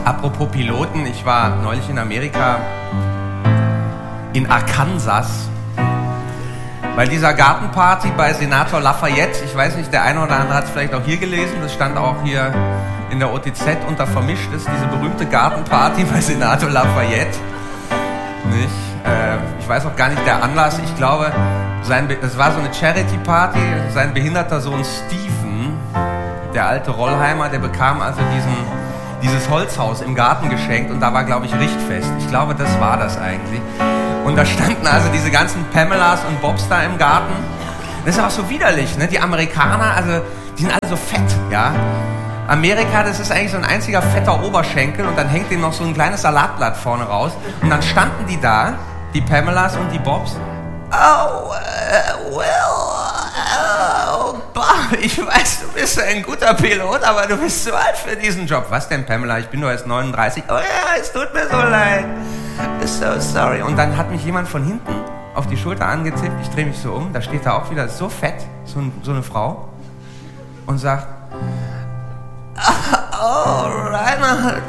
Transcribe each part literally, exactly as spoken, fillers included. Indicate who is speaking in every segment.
Speaker 1: Apropos Piloten, ich war neulich in Amerika, in Arkansas, bei dieser Gartenparty bei Senator Lafayette. Ich weiß nicht, der eine oder andere hat es vielleicht auch hier gelesen, das stand auch hier in der O T Z unter Vermischtes, diese berühmte Gartenparty bei Senator Lafayette. Nicht? Äh, ich weiß auch gar nicht der Anlass, ich glaube, sein Be- es war so eine Charity-Party, sein behinderter Sohn Stephen, der alte Rollheimer, der bekam also diesen, dieses Holzhaus im Garten geschenkt und da war, glaube ich, Richtfest. Ich glaube, das war das eigentlich. Und da standen also diese ganzen Pamelas und Bobs da im Garten. Das ist auch so widerlich, ne? Die Amerikaner, also, die sind alle so fett, ja. Amerika, das ist eigentlich so ein einziger fetter Oberschenkel und dann hängt denen noch so ein kleines Salatblatt vorne raus. Und dann standen die da, die Pamelas und die Bobs. Oh, uh, well, oh, Bob, ich weiß, du bist ein guter Pilot, aber du bist zu alt für diesen Job. Was denn, Pamela? Ich bin doch erst neununddreißig. Oh ja, es tut mir so leid. So sorry. Und dann hat mich jemand von hinten auf die Schulter angetippt. Ich drehe mich so um. Da steht da auch wieder so fett, so, so eine Frau. Und sagt, oh, Reinhard,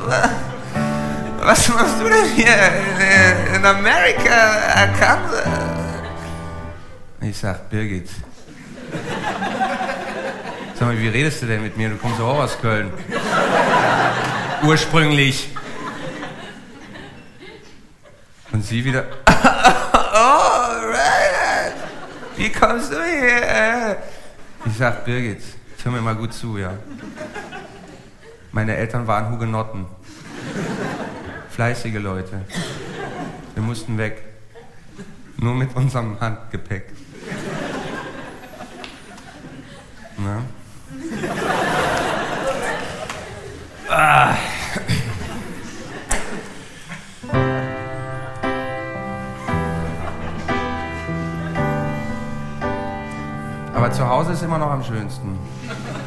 Speaker 1: was machst du denn hier in, in Amerika, Arkansas? Ich sag, Birgit, sag mal, wie redest du denn mit mir? Du kommst doch auch aus Köln. Ursprünglich. Und sie wieder, oh, Reinhard, wie kommst du hier? Ich sag, Birgit, hör mir mal gut zu, ja. Meine Eltern waren Hugenotten. Fleißige Leute. Wir mussten weg. Nur mit unserem Handgepäck. Na? Ah. Aber zu Hause ist immer noch am schönsten.